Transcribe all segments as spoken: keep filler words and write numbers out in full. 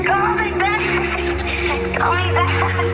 Call me back. Call me back.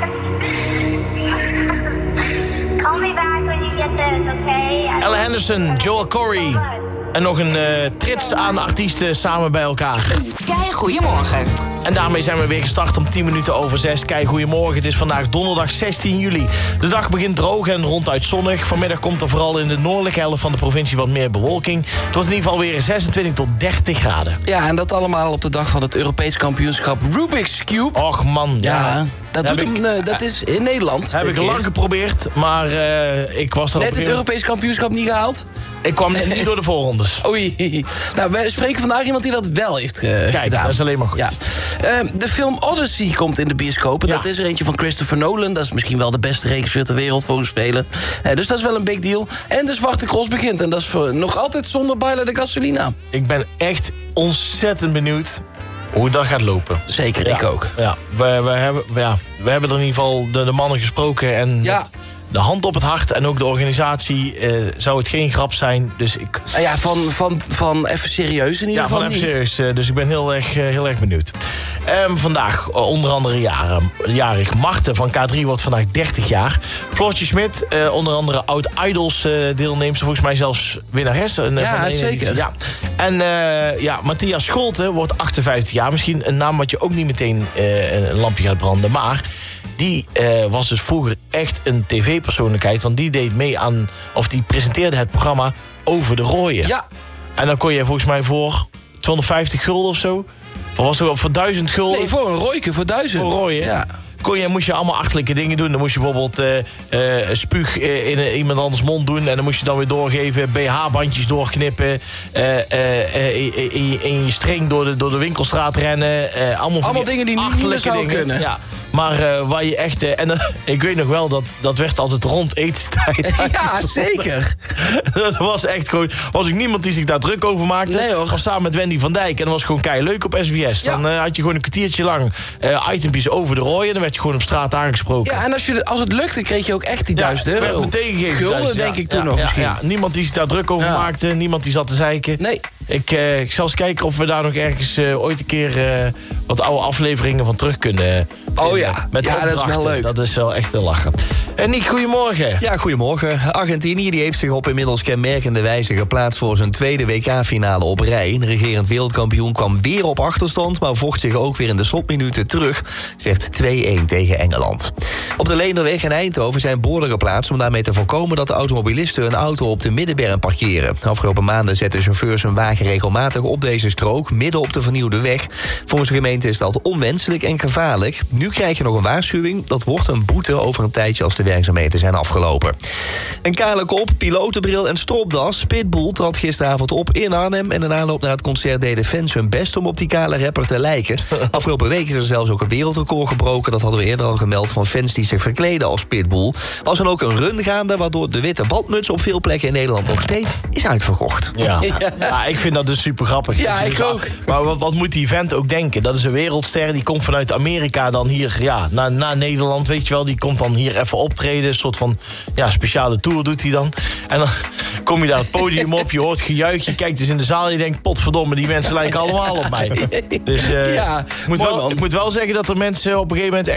Call me back when you get this, okay? Ella Henderson, Joel Corey. En nog een uh, trits aan artiesten samen bij elkaar. Kei, goedemorgen. En daarmee zijn we weer gestart om tien minuten over zes. Kei, goedemorgen. Het is vandaag donderdag zestien juli. De dag begint droog en ronduit zonnig. Vanmiddag komt er vooral in de noordelijke helft van de provincie wat meer bewolking. Het wordt in ieder geval weer zesentwintig tot dertig graden. Ja, en dat allemaal op de dag van het Europees kampioenschap Rubik's Cube. Och man, ja. Ja, dat, doet ik, hem, uh, dat is in Nederland. Heb ik keer. lang geprobeerd, maar uh, ik was er Net op het Europees kampioenschap niet gehaald? Ik kwam niet door de voorrondes. Oei. Nou, we spreken vandaag iemand die dat wel heeft uh, Kijk, gedaan. dat is alleen maar goed. Ja. Uh, de film Odyssey komt in de bioscoop. En Ja. dat is er eentje van Christopher Nolan. Dat is misschien wel de beste regisseur ter wereld volgens velen. Uh, dus dat is wel een big deal. En de Zwarte Cross begint. En dat is voor, nog altijd zonder Baila de Gasolina. Ik ben echt ontzettend benieuwd hoe dat gaat lopen. Zeker, ik ook. Ja, we, we, hebben, we, ja, we hebben er in ieder geval de, de mannen gesproken. En Ja. met de hand op het hart en ook de organisatie uh, zou het geen grap zijn. Dus ik... Nou ja, van, van, van even serieus in ieder Ja, geval van even niet. serieus. Uh, dus ik ben heel erg, uh, heel erg benieuwd. Um, vandaag uh, onder andere jaren, jarig. Marten van K drie wordt vandaag dertig jaar. Floortje Smit, uh, onder andere oud-Idols uh, deelnemster. Volgens mij zelfs winnares. Uh, Ja, van de- zeker. Ja. En uh, ja, Matthias Scholten wordt achtenvijftig jaar. Misschien een naam wat je ook niet meteen uh, een lampje gaat branden. Maar die uh, was dus vroeger echt een tv-persoonlijkheid. Want die deed mee aan, of die presenteerde het programma Over de Rooien. Ja, En dan kon je volgens mij voor tweehonderdvijftig gulden of zo. Of was het ook voor duizend gulden? nee, voor een rooike, voor duizend. Voor rooien. Ja. Kon je, moest je allemaal achterlijke dingen doen. Dan moest je bijvoorbeeld uh, uh, spuug uh, in uh, iemand anders mond doen. En dan moest je dan weer doorgeven. B H-bandjes doorknippen. Uh, uh, uh, in, in, in je string door de, door de winkelstraat rennen. Uh, allemaal van Allemaal die dingen die nu niet meer achterlijke zouden dingen. kunnen. Ja. Maar uh, waar je echt... Uh, en uh, ik weet nog wel, dat, dat werd altijd rond etenstijd. Ja, zeker. Dat was echt gewoon... Was ik niemand die zich daar druk over maakte. Nee, hoor. Was samen met Wendy van Dijk. En dat was gewoon kei leuk op S B S. Ja. Dan uh, had je gewoon een kwartiertje lang uh, itempjes over de rooien. En dan werd je gewoon op straat aangesproken. Ja, en als, je, als het lukte, kreeg je ook echt die duizend werd euro. meteen gegeven. Gulden, duizend, denk ja. ik toen Ja, nog ja, misschien. ja. Niemand die zich daar druk over Ja. maakte. Niemand die zat te zeiken. Nee. Ik, uh, ik zal eens kijken of we daar nog ergens uh, ooit een keer uh, wat oude afleveringen van terug kunnen. Oh ja. Met Ja, dat is wel opdrachten. leuk. Dat is wel echt te lachen. En Nick, goedemorgen. Ja, goedemorgen. Argentinië die heeft zich op inmiddels kenmerkende wijze geplaatst voor zijn tweede W K-finale op rij. De regerend wereldkampioen kwam weer op achterstand, maar vocht zich ook weer in de slotminuten terug. Het werd twee-een tegen Engeland. Op de Leenderweg in Eindhoven zijn borden geplaatst om daarmee te voorkomen dat de automobilisten hun auto op de middenberm parkeren. De afgelopen maanden zetten chauffeurs hun wagen regelmatig op deze strook, midden op de vernieuwde weg. Volgens de gemeente is dat onwenselijk en gevaarlijk. Nu krijg je nog een waarschuwing. Dat wordt een boete over een tijdje als de werkzaamheden zijn afgelopen. Een kale kop, pilotenbril en stropdas. Pitbull trad gisteravond op in Arnhem. En in aanloop naar het concert deden fans hun best om op die kale rapper te lijken. Afgelopen week is er zelfs ook een wereldrecord gebroken. Dat hadden we eerder al gemeld van fans die zich verkleden als Pitbull. Was dan ook een run gaande, waardoor de witte badmuts op veel plekken in Nederland nog steeds is uitverkocht. Ja. Ja. Ja, ik vind dat dus super grappig. Ja, Dus, ik ja, ook. Maar wat, wat moet die vent ook denken? Dat is een wereldster, die komt vanuit Amerika dan hier ja, naar, naar Nederland, weet je wel. Die komt dan hier even optreden, een soort van ja, speciale tour doet hij dan. En dan kom je daar het podium op, je hoort gejuich, je kijkt dus in de zaal en je denkt, potverdomme, die mensen lijken allemaal op mij. Dus uh, Ja, ik, moet mooi wel, man. ik moet wel zeggen dat er mensen op een gegeven moment echt